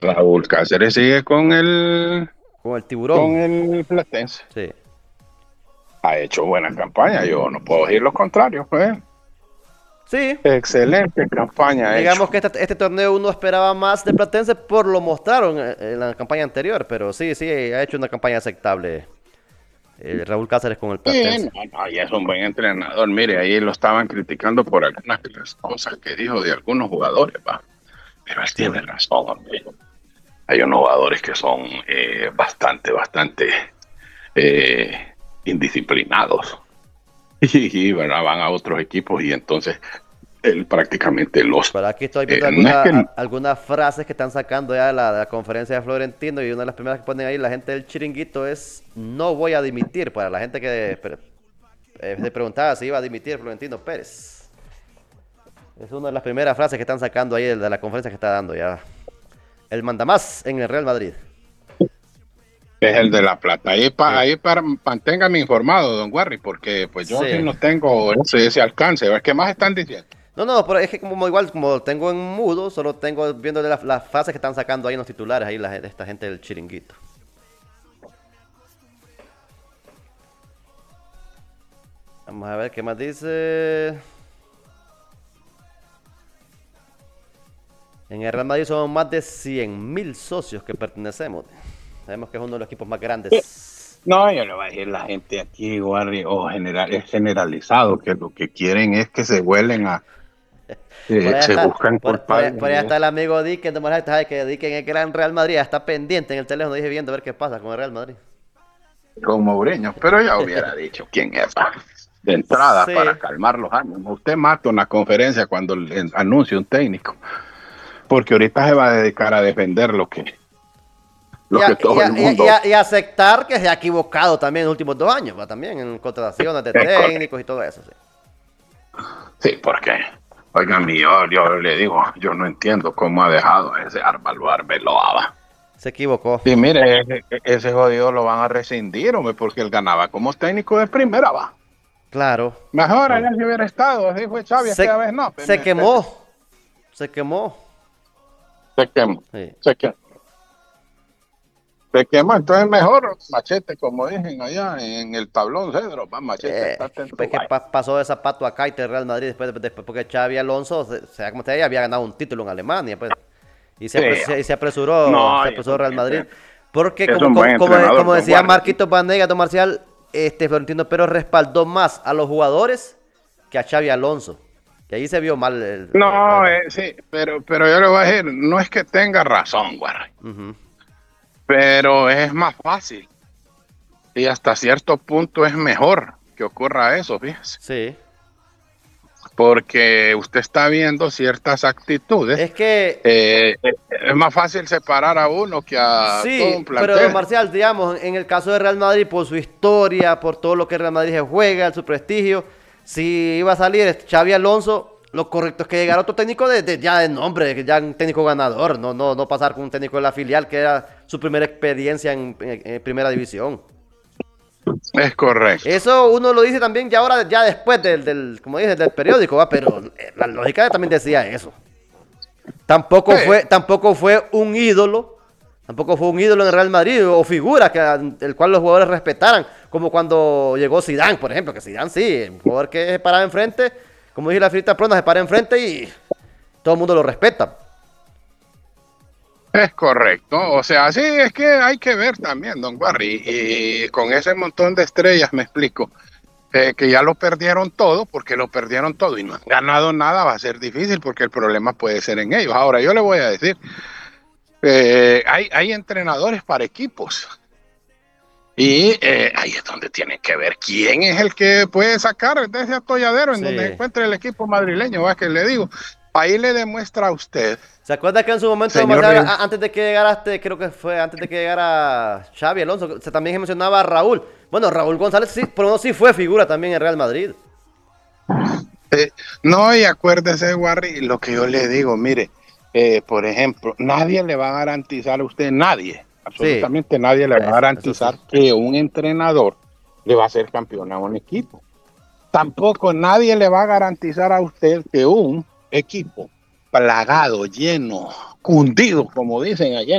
Raúl Cáceres sigue Con el con tiburón. el Platense. Sí. Ha hecho buena campaña, yo no puedo decir lo contrario, pues. Sí. Excelente campaña ha hecho. Digamos que este torneo uno esperaba más de Platense por lo mostraron en la campaña anterior, pero sí, sí, ha hecho una campaña aceptable Raúl Cáceres con el Sí, no, Platense. no, y es un buen entrenador. Mire, ahí lo estaban criticando por algunas de las cosas que dijo de algunos jugadores, va. Pero él tiene razón, hombre. Hay unos jugadores que son bastante eh, indisciplinados. Y ¿verdad? Van a otros equipos y entonces él prácticamente los... Pero aquí estoy viendo no es que... algunas frases que están sacando ya de la conferencia de Florentino y una de las primeras que ponen ahí la gente del chiringuito es no voy a dimitir para la gente que se preguntaba si iba a dimitir Florentino Pérez. Es una de las primeras frases que están sacando ahí de la conferencia que está dando ya. El mandamás en el Real Madrid. Es el de La Plata. Sí. Ahí para, manténgame informado, don Warry, porque pues yo sí Sí. no tengo ese alcance. A ver, ¿qué más están diciendo? No, no, pero es que como igual como tengo en mudo, solo tengo viendo las frases que están sacando ahí en los titulares ahí esta gente del chiringuito. Vamos a ver qué más dice. En el Real Madrid somos más de 100.000 socios que pertenecemos. Sabemos que es uno de los equipos más grandes. No, yo le voy a decir la gente aquí, Warry, o general, es generalizado, que lo que quieren es que se vuelen a, Por allá se está, buscan culpables por allá está el amigo Dicken, nomás sabe que Dicken es gran Real Madrid, está pendiente en el teléfono, dije viendo a ver qué pasa con el Real Madrid. con Mourinho, pero ya hubiera dicho quién es, va. De entrada para Sí, calmar los ánimos. Usted mata una conferencia cuando le anuncia un técnico, porque ahorita se va a dedicar a defender lo que todo el mundo y aceptar que se ha equivocado también en los últimos 2 años, ¿va? También en contrataciones de es correcto. técnicos y todo eso. Sí. Sí, porque, oigan, yo le digo, yo no entiendo cómo ha dejado a ese Álvaro Arbeloa, va. Se equivocó. Y mire, ese jodido lo van a rescindir, hombre, porque él ganaba como técnico de primera, va. Claro. Mejor Sí. allá si hubiera estado, así fue Xavi, aquella Se, vez no, se quemó. Se quemó. se quemó, Sí. se quemó, se quemó, entonces mejor machete, como dicen allá en el tablón Cedro, va machete, estate en tu Pues que vaina. pasó de zapato a Kite el Real Madrid después porque Xavi Alonso, sea como te diga, había ganado un título en Alemania, pues. Sí, Y no, se y apresuró Real Madrid. Porque es un buen entrenador, como don decía Guardia. Marquito Vanega, don Marcial, Florentino Pérez respaldó más a los jugadores que a Xavi Alonso. Que ahí se vio mal la No, verdad. sí, pero yo le voy a decir, no es que tenga razón, Guardia, Ujú. pero es más fácil y hasta cierto punto es mejor que ocurra eso, fíjese. Sí. Porque usted está viendo ciertas actitudes. Es que Es más fácil separar a uno que a todo un sí, pero don plantel. Marcial, digamos, en el caso de Real Madrid, por su historia, por todo lo que Real Madrid se juega, su prestigio, si iba a salir Xavi Alonso, lo correcto es que llegara otro técnico ya de nombre, que ya un técnico ganador, no pasar con un técnico de la filial, que era su primera experiencia en primera división. Es correcto. Eso uno lo dice también ya ahora, ya después como dices, del periódico, ¿va? Pero la lógica también decía eso. Sí, Tampoco fue un ídolo. Tampoco fue un ídolo en el Real Madrid o figura el cual los jugadores respetaran. Como cuando llegó Zidane, por ejemplo. Que Zidane sí, un jugador que se paraba enfrente. Como dije la frita pronta, se para enfrente y todo el mundo lo respeta. es correcto. O sea, sí, es que hay que ver también, don Barry. Y con ese montón de estrellas, me explico, que ya lo perdieron todo, porque lo perdieron todo y no han ganado nada, va a ser difícil porque el problema puede ser en ellos. Ahora, yo le voy a decir, hay entrenadores para equipos. Y ahí es donde tienen que ver quién es el que puede sacar de ese atolladero en donde se Sí. encuentra el equipo madrileño. ¿Va? Que le digo, ahí le demuestra a usted, ¿Se acuerda que en su momento, señor Marcial, Reyes, antes de que llegara creo que fue antes de que llegara Xavi Alonso, también se mencionaba a Raúl? Bueno, Raúl González sí, por lo menos sí fue figura también en Real Madrid. no, y acuérdese, Warry, lo que yo le digo, mire, por ejemplo, nadie le va a garantizar a usted, nadie, Sí, absolutamente nadie le va a eso sí. garantizar que un entrenador le va a hacer campeón a un equipo. Tampoco nadie le va a garantizar a usted que un equipo plagado, lleno, cundido, como dicen allá